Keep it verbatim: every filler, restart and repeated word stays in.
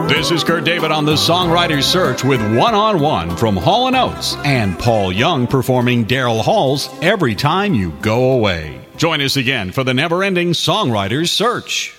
This is Kurt David on the Songwriter's Search with One on One from Hall and Oates and Paul Young performing Daryl Hall's Every Time You Go Away. Join us again for the never-ending Songwriter's Search.